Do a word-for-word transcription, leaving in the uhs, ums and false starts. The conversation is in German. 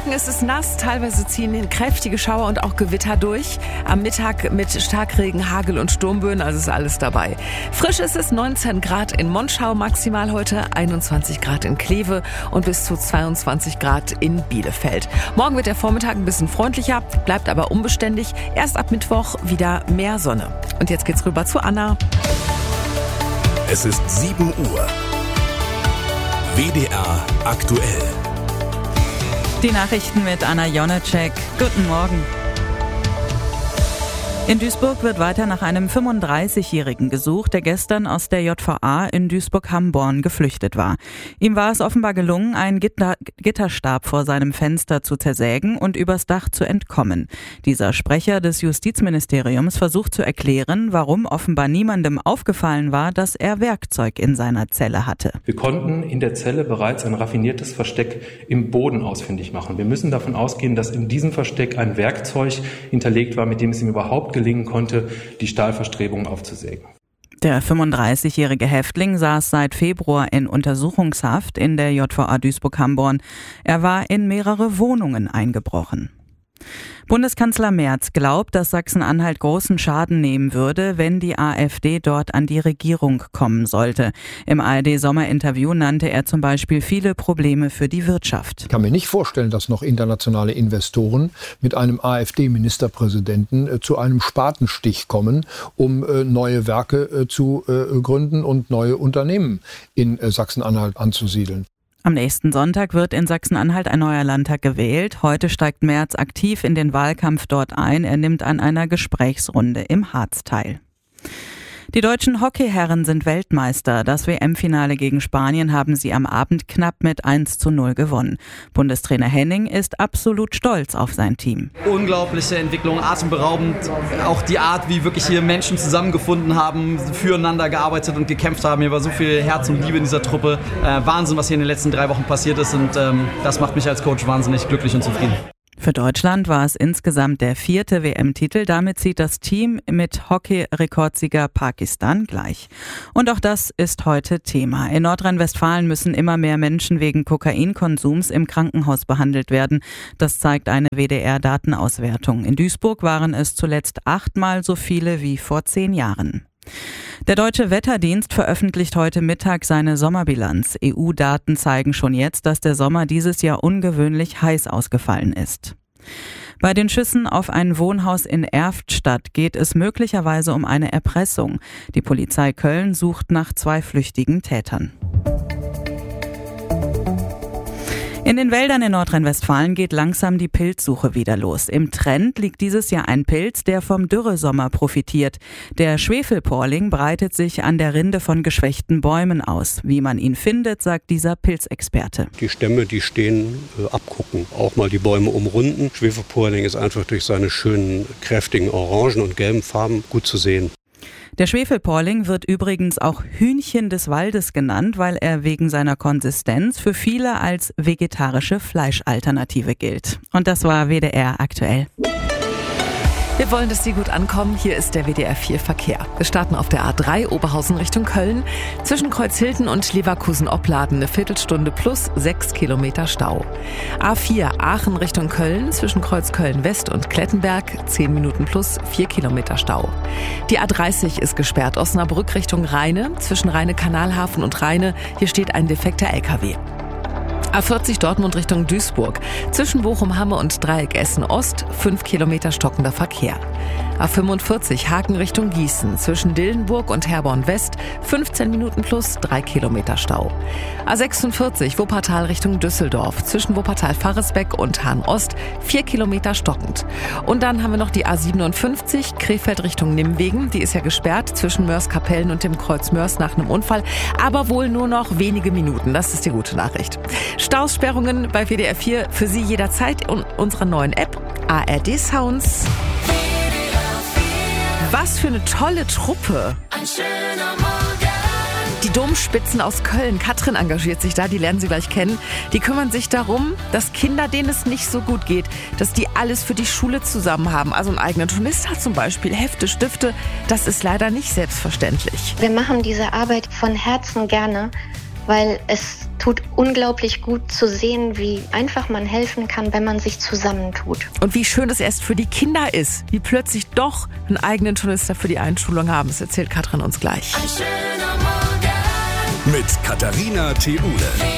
Morgen ist es nass, teilweise ziehen kräftige Schauer und auch Gewitter durch. Am Mittag mit Starkregen, Hagel und Sturmböen, also ist alles dabei. Frisch ist es, neunzehn Grad in Monschau maximal heute, einundzwanzig Grad in Kleve und bis zu zweiundzwanzig Grad in Bielefeld. Morgen wird der Vormittag ein bisschen freundlicher, bleibt aber unbeständig. Erst ab Mittwoch wieder mehr Sonne. Und jetzt geht's rüber zu Anna. Es ist sieben Uhr. W D R aktuell. Die Nachrichten mit Anna Jonacek. Guten Morgen. In Duisburg wird weiter nach einem fünfunddreißigjährigen gesucht, der gestern aus der J V A in Duisburg-Hamborn geflüchtet war. Ihm war es offenbar gelungen, einen Gitter- Gitterstab vor seinem Fenster zu zersägen und übers Dach zu entkommen. Dieser Sprecher des Justizministeriums versucht zu erklären, warum offenbar niemandem aufgefallen war, dass er Werkzeug in seiner Zelle hatte. Wir konnten in der Zelle bereits ein raffiniertes Versteck im Boden ausfindig machen. Wir müssen davon ausgehen, dass in diesem Versteck ein Werkzeug hinterlegt war, mit dem es ihm überhaupt gelingen konnte, die Stahlverstrebungen aufzusägen. Der fünfunddreißigjährige Häftling saß seit Februar in Untersuchungshaft in der J V A Duisburg-Hamborn. Er war in mehrere Wohnungen eingebrochen. Bundeskanzler Merz glaubt, dass Sachsen-Anhalt großen Schaden nehmen würde, wenn die AfD dort an die Regierung kommen sollte. Im A R D-Sommerinterview nannte er zum Beispiel viele Probleme für die Wirtschaft. Ich kann mir nicht vorstellen, dass noch internationale Investoren mit einem AfD-Ministerpräsidenten äh, zu einem Spatenstich kommen, um äh, neue Werke äh, zu äh, gründen und neue Unternehmen in äh, Sachsen-Anhalt anzusiedeln. Am nächsten Sonntag wird in Sachsen-Anhalt ein neuer Landtag gewählt. Heute steigt Merz aktiv in den Wahlkampf dort ein. Er nimmt an einer Gesprächsrunde im Harz teil. Die deutschen Hockeyherren sind Weltmeister. Das W M-Finale gegen Spanien haben sie am Abend knapp mit eins zu null gewonnen. Bundestrainer Henning ist absolut stolz auf sein Team. Unglaubliche Entwicklung, atemberaubend. Auch die Art, wie wirklich hier Menschen zusammengefunden haben, füreinander gearbeitet und gekämpft haben. Hier war so viel Herz und Liebe in dieser Truppe. Äh, Wahnsinn, was hier in den letzten drei Wochen passiert ist. Und ähm, das macht mich als Coach wahnsinnig glücklich und zufrieden. Für Deutschland war es insgesamt der vierte W M-Titel. Damit zieht das Team mit Hockey-Rekordsieger Pakistan gleich. Und auch das ist heute Thema. In Nordrhein-Westfalen müssen immer mehr Menschen wegen Kokainkonsums im Krankenhaus behandelt werden. Das zeigt eine W D R-Datenauswertung. In Duisburg waren es zuletzt achtmal so viele wie vor zehn Jahren. Der Deutsche Wetterdienst veröffentlicht heute Mittag seine Sommerbilanz. E U-Daten zeigen schon jetzt, dass der Sommer dieses Jahr ungewöhnlich heiß ausgefallen ist. Bei den Schüssen auf ein Wohnhaus in Erftstadt geht es möglicherweise um eine Erpressung. Die Polizei Köln sucht nach zwei flüchtigen Tätern. In den Wäldern in Nordrhein-Westfalen geht langsam die Pilzsuche wieder los. Im Trend liegt dieses Jahr ein Pilz, der vom Dürresommer profitiert. Der Schwefelporling breitet sich an der Rinde von geschwächten Bäumen aus. Wie man ihn findet, sagt dieser Pilzexperte. Die Stämme, die stehen, äh, abgucken, auch mal die Bäume umrunden. Schwefelporling ist einfach durch seine schönen, kräftigen orangen und gelben Farben gut zu sehen. Der Schwefelporling wird übrigens auch Hühnchen des Waldes genannt, weil er wegen seiner Konsistenz für viele als vegetarische Fleischalternative gilt. Und das war W D R aktuell. Wir wollen, dass Sie gut ankommen. Hier ist der W D R vier Verkehr. Wir starten auf der A drei Oberhausen Richtung Köln. Zwischen Kreuzhilden und Leverkusen-Opladen eine Viertelstunde plus sechs Kilometer Stau. A vier Aachen Richtung Köln. Zwischen Kreuzköln West und Klettenberg zehn Minuten plus vier Kilometer Stau. Die A dreißig ist gesperrt. Osnabrück Richtung Rheine. Zwischen Rheine-Kanalhafen und Rheine. Hier steht ein defekter L K W. A vierzig Dortmund Richtung Duisburg. Zwischen Bochum-Hamme und Dreieck Essen-Ost fünf Kilometer stockender Verkehr. A fünfundvierzig Haken Richtung Gießen. Zwischen Dillenburg und Herborn-West fünfzehn Minuten plus drei Kilometer Stau. A sechsundvierzig Wuppertal Richtung Düsseldorf. Zwischen Wuppertal-Faresbeck und Hahn-Ost vier Kilometer stockend. Und dann haben wir noch die A siebenundfünfzig Krefeld Richtung Nimwegen. Die ist ja gesperrt zwischen Mörs-Kapellen und dem Kreuz Mörs nach einem Unfall. Aber wohl nur noch wenige Minuten. Das ist die gute Nachricht. Staussperrungen bei W D R vier für Sie jederzeit und unserer neuen App A R D Sounds. Was für eine tolle Truppe! Ein schöner Morgen. Die Domspitzen aus Köln, Katrin engagiert sich da, die lernen Sie gleich kennen. Die kümmern sich darum, dass Kinder, denen es nicht so gut geht, dass die alles für die Schule zusammen haben. Also einen eigenen Tornister zum Beispiel, Hefte, Stifte. Das ist leider nicht selbstverständlich. Wir machen diese Arbeit von Herzen gerne, weil es tut unglaublich gut zu sehen, wie einfach man helfen kann, wenn man sich zusammentut. Und wie schön es erst für die Kinder ist, wie plötzlich doch einen eigenen Turnister für die Einschulung haben. Das erzählt Katrin uns gleich. Mit Katharina Theule.